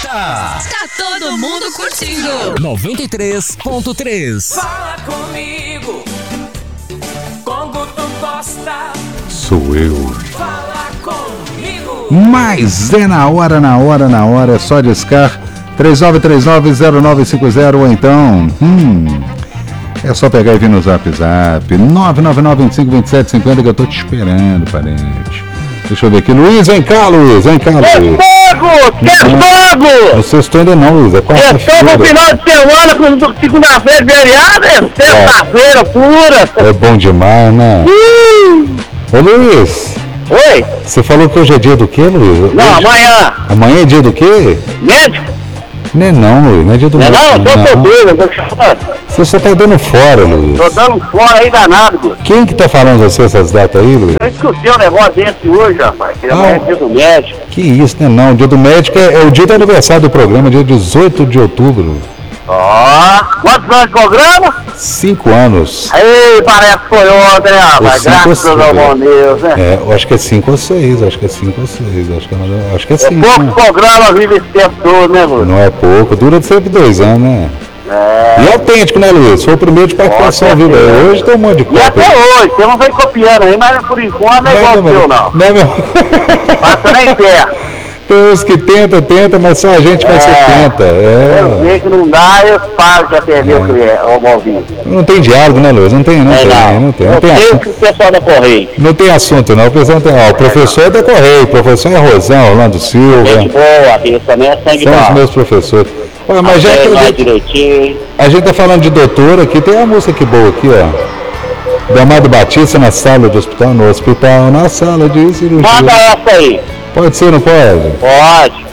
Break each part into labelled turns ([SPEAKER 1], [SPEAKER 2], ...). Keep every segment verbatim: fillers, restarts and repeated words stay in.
[SPEAKER 1] Tá todo mundo curtindo.
[SPEAKER 2] noventa e três ponto três.
[SPEAKER 3] Fala comigo, como tu gosta.
[SPEAKER 4] Sou eu.
[SPEAKER 3] Fala comigo.
[SPEAKER 4] Mas é na hora, na hora, na hora. É só discar três nove três nove zero nove cinco zero ou então... Hum, é só pegar e vir no zap zap. nove nove nove vinte e cinco vinte e sete cinquenta que eu tô te esperando, parente. Deixa eu ver aqui. Luiz, vem cá, Luiz. Vem cá, Luiz.
[SPEAKER 5] Quer fogo! Quer fogo!
[SPEAKER 4] Não sextou ainda não, Luiz. É quarta-feira.
[SPEAKER 5] Estou no final de semana, com segunda-feira feriado, é sexta-feira pura.
[SPEAKER 4] É bom demais, né?
[SPEAKER 5] Hum.
[SPEAKER 4] Ô, Luiz.
[SPEAKER 5] Oi?
[SPEAKER 4] Você falou que hoje é dia do quê, Luiz?
[SPEAKER 5] Não,
[SPEAKER 4] hoje...
[SPEAKER 5] amanhã.
[SPEAKER 4] Amanhã é dia do quê?
[SPEAKER 5] Médico?
[SPEAKER 4] Não é não, Luiz. Não é dia do
[SPEAKER 5] não
[SPEAKER 4] médico.
[SPEAKER 5] Não, eu tô solteiro, tô chamando.
[SPEAKER 4] Você só tá dando fora, Luiz.
[SPEAKER 5] Tô dando fora aí danado.
[SPEAKER 4] Quem que tá falando você essas datas aí, Luiz?
[SPEAKER 5] Eu escutei um negócio desse hoje, rapaz. Que amanhã é dia do médico.
[SPEAKER 4] Que isso, né? Não, o dia do médico é, é o dia do aniversário do programa, dia dezoito de outubro.
[SPEAKER 5] Ó, oh, quantos anos de programa?
[SPEAKER 4] Cinco anos.
[SPEAKER 5] Ei, parece que foi ontem, né, rapaz? Graças ao bom Deus, né?
[SPEAKER 4] É, eu acho que é cinco ou seis, acho que é cinco ou seis, acho que é, acho que é cinco.
[SPEAKER 5] É pouco
[SPEAKER 4] né?
[SPEAKER 5] programa vive esse tempo todo, né, Luiz?
[SPEAKER 4] Não é pouco, dura sempre dois anos, né?
[SPEAKER 5] É.
[SPEAKER 4] E é autêntico, né, Luiz? Foi o primeiro de participação ao vivo. Hoje tem um monte de coisa.
[SPEAKER 5] E até hoje, você não vem copiando aí, mas por enquanto não é igual o seu, não.
[SPEAKER 4] Não é meu.
[SPEAKER 5] Passa nem perto.
[SPEAKER 4] Tem uns que tenta, tenta, mas só a gente vai
[SPEAKER 5] É.
[SPEAKER 4] ser tenta. É.
[SPEAKER 5] Eu vejo que não dá, eu falo que atender o cliente, o ouvido.
[SPEAKER 4] Não tem diálogo, né, Luiz? Não tem, não
[SPEAKER 5] É,
[SPEAKER 4] tem,
[SPEAKER 5] não.
[SPEAKER 4] não tem. Não
[SPEAKER 5] Eu
[SPEAKER 4] tem
[SPEAKER 5] sei
[SPEAKER 4] assunto.
[SPEAKER 5] que o pessoal da Correio.
[SPEAKER 4] Não tem assunto, não. O pessoal não tem. Ó, o professor é da Correio, o professor é Rosão, Orlando Silva.
[SPEAKER 5] Gente boa, aqui também é sangue
[SPEAKER 4] São os
[SPEAKER 5] bom.
[SPEAKER 4] meus professores. Olha, mas já que a
[SPEAKER 5] mais
[SPEAKER 4] gente,
[SPEAKER 5] direitinho.
[SPEAKER 4] a gente tá falando de doutor aqui, tem uma música aqui boa aqui, ó. Do Amado Batista na sala de hospital, no hospital, na sala de cirurgia.
[SPEAKER 5] Manda essa aí.
[SPEAKER 4] Pode ser, não pode?
[SPEAKER 5] Pode.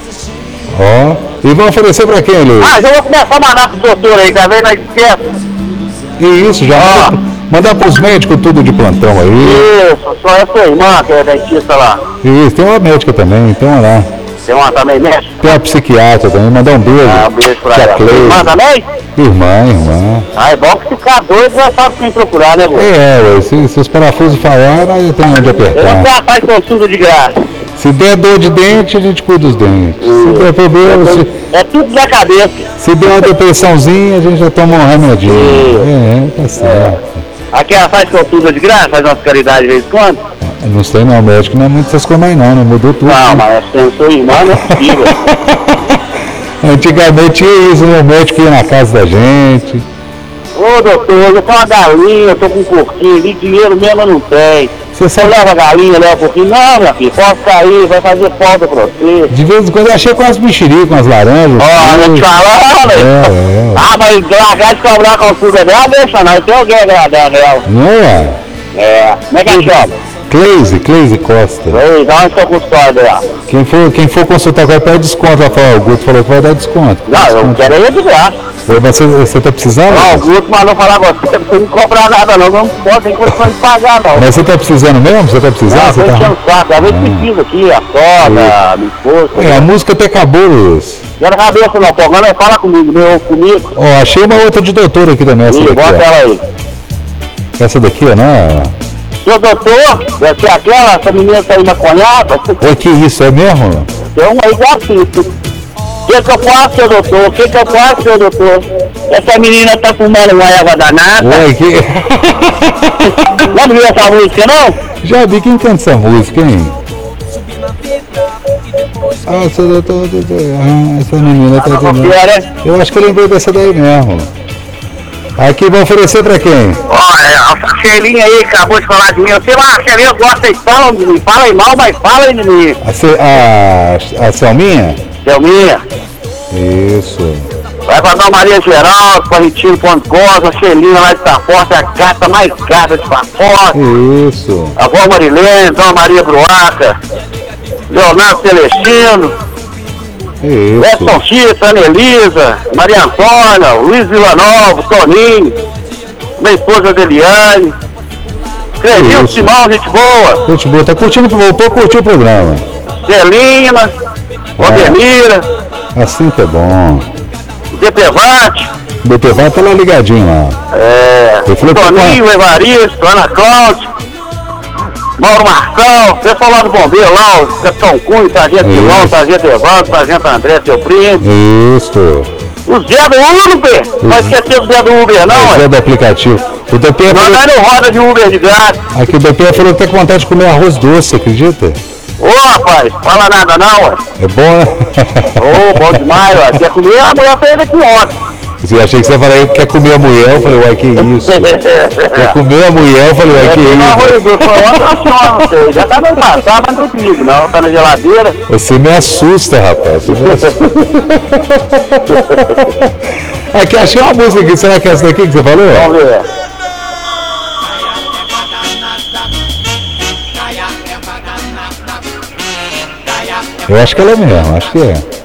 [SPEAKER 4] Ó. E vão oferecer pra quem, Luiz?
[SPEAKER 5] Ah, já vou começar a mandar pro doutor aí, tá vendo? Aí esquece.
[SPEAKER 4] E isso, já.
[SPEAKER 5] Ó.
[SPEAKER 4] Mandar pros médicos tudo de plantão aí.
[SPEAKER 5] Isso, só essa irmã que é dentista lá.
[SPEAKER 4] Isso, tem uma médica também, então lá.
[SPEAKER 5] Tem uma também médica?
[SPEAKER 4] Tem uma psiquiatra também, mandar um beijo.
[SPEAKER 5] Ah, um beijo pra
[SPEAKER 4] Tia
[SPEAKER 5] ela.
[SPEAKER 4] Cleide.
[SPEAKER 5] Irmã também?
[SPEAKER 4] Irmã, irmã.
[SPEAKER 5] Ah, é bom que ficar doido já sabe quem procurar, né, vô?
[SPEAKER 4] É, ué, se, se os parafusos falharem, aí tem onde
[SPEAKER 5] Eu não
[SPEAKER 4] apertar.
[SPEAKER 5] faz consulta de graça.
[SPEAKER 4] Se der dor de dente, a gente cuida dos dentes. Se der problema, se,
[SPEAKER 5] É tudo da cabeça.
[SPEAKER 4] se der uma depressãozinha, a gente já toma um remedinho. É, tá certo.
[SPEAKER 5] Aqui ela faz consulta de graça, faz umas caridades de vez em quando.
[SPEAKER 4] Não sei não, o médico não é muito essas coisas mais não, né? Mudou tudo.
[SPEAKER 5] Não, mas sendo sua irmã não é possível.
[SPEAKER 4] Antigamente tinha isso, né? O médico ia na casa da gente.
[SPEAKER 5] Ô doutor, eu tenho uma galinha, eu tô com um porquinho ali, dinheiro mesmo eu não tenho.
[SPEAKER 4] Você
[SPEAKER 5] Você
[SPEAKER 4] sabe,
[SPEAKER 5] leva a galinha, leva o porquinho? Não, minha filha, pode cair, vai fazer falta pra você.
[SPEAKER 4] de vez em quando eu achei com as mexerias, com as laranjas.
[SPEAKER 5] Ó, eu te falando,
[SPEAKER 4] É, é.
[SPEAKER 5] Ah, mas largar de cobrar a consulta dela, deixa não, tem alguém agradando ela.
[SPEAKER 4] Não é?
[SPEAKER 5] É, como é que ela chama?
[SPEAKER 4] Cleise, Cleise Costa.
[SPEAKER 5] Ei, dá onde está com o história dela?
[SPEAKER 4] Quem for, quem for consultar com ela pede desconto. Ela falou, o Guto falou que vai dar desconto.
[SPEAKER 5] Não, eu
[SPEAKER 4] Desconto.
[SPEAKER 5] quero ir de graça.
[SPEAKER 4] Ô, mas Você, você tá precisando?
[SPEAKER 5] Não, o Guto mandou falar com você, você não comprar nada não, não pode, tem condição de pagar não.
[SPEAKER 4] Mas você tá precisando mesmo? Você tá precisando?
[SPEAKER 5] Não,
[SPEAKER 4] Você
[SPEAKER 5] tô
[SPEAKER 4] tá...
[SPEAKER 5] enchendo o saco, às vezes precisa aqui, a soda, a minha esposa.
[SPEAKER 4] É, a música até acabou, Luiz.
[SPEAKER 5] Quero cabeça não, programa é fala comigo, meu comigo.
[SPEAKER 4] Ó, achei uma outra de doutor aqui também, essa
[SPEAKER 5] Ih,
[SPEAKER 4] daqui,
[SPEAKER 5] bota
[SPEAKER 4] ó.
[SPEAKER 5] ela aí.
[SPEAKER 4] Essa daqui, ó, né?
[SPEAKER 5] Seu doutor, vai ser aquela, essa menina tá aí maconhada,
[SPEAKER 4] Ô, que isso, é mesmo?
[SPEAKER 5] tem uma aí igualzinho. O que que eu faço, seu doutor? O que que eu faço, seu doutor? Essa menina tá fumando uma erva danada.
[SPEAKER 4] Ué, que...
[SPEAKER 5] Não viu essa música, não?
[SPEAKER 4] Já vi quem canta essa música, hein? Ah, essa doutor, doutor, ah, essa menina tá
[SPEAKER 5] Não
[SPEAKER 4] tendo...
[SPEAKER 5] confia, né?
[SPEAKER 4] Eu acho que eu lembrei dessa daí mesmo. Aqui, vão oferecer pra quem?
[SPEAKER 5] Ó, a Shelinha aí acabou de falar de mim. Eu sei lá, a Shelinha gosta de falar de mim. Fala aí mal, mas fala aí de mim.
[SPEAKER 4] A, Ce... a... a Selminha?
[SPEAKER 5] Selminha.
[SPEAKER 4] Isso.
[SPEAKER 5] Vai pra Dona Maria Geraldo, pra Retiro Ponto Goza, a Shelinha lá de Taforte, a gata mais gata de Taforte.
[SPEAKER 4] Isso.
[SPEAKER 5] A avó Marilene, Dona Maria Bruaca, Leonardo Celestino,
[SPEAKER 4] Isso.
[SPEAKER 5] Edson Chita, Ana Elisa, Maria Antônia, Luiz Villanova, Toninho, minha esposa Deliane, Crevil
[SPEAKER 4] Isso.
[SPEAKER 5] Simão, gente boa,
[SPEAKER 4] Gente boa, tá curtindo, voltou a curtir o programa.
[SPEAKER 5] Celina, Odemira,
[SPEAKER 4] Assim que é bom.
[SPEAKER 5] Depevante,
[SPEAKER 4] O B T V tá lá ligadinho lá.
[SPEAKER 5] é,
[SPEAKER 4] Eu falei,
[SPEAKER 5] Toninho, Evaristo, Ana Cláudia, Mauro Marcão, pessoal lá do Bombeiro, lá, o Capitão Cunha, Sargento Pilão, Sargento Evandro, Sargento André, seu primo.
[SPEAKER 4] Isso.
[SPEAKER 5] O Zé do Uber, não vai esquecer do Zé do Uber, não,
[SPEAKER 4] O Zé
[SPEAKER 5] ué.
[SPEAKER 4] do aplicativo. O D P falou...
[SPEAKER 5] Nós não roda de Uber de grátis.
[SPEAKER 4] Aqui o D P falou que tá com vontade de comer arroz doce, acredita?
[SPEAKER 5] Ô, rapaz, fala nada não, ué.
[SPEAKER 4] É bom, né?
[SPEAKER 5] Ô, bom demais, ué. Quer comer? A mulher fez aqui ontem.
[SPEAKER 4] Eu achei que você ia falar que quer comer a mulher, eu falei, uai, que isso? Quer comer a mulher, eu falei, uai, que
[SPEAKER 5] Não,
[SPEAKER 4] isso?
[SPEAKER 5] arroz doce, foi ontem, senhora, não sei. Já tá no passado, mas não comigo, não. Tá na geladeira.
[SPEAKER 4] Você me assusta, rapaz. Você me assusta. Aqui, achei uma música aqui, será que é essa daqui que você falou?
[SPEAKER 5] Vamos ver.
[SPEAKER 4] Eu acho que ela é mesmo, acho que é.